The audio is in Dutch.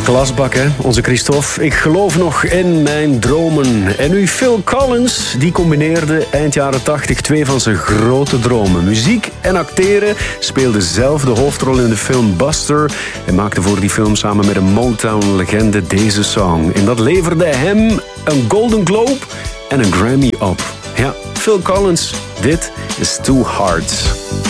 Glasbak, hè? Onze Christophe. Ik geloof nog in mijn dromen. En nu Phil Collins, die combineerde eind jaren 80 twee van zijn grote dromen. Muziek en acteren, speelde zelf de hoofdrol in de film Buster en maakte voor die film samen met een Motown-legende deze song. En dat leverde hem een Golden Globe en een Grammy op. Ja, Phil Collins, dit is Two Hearts.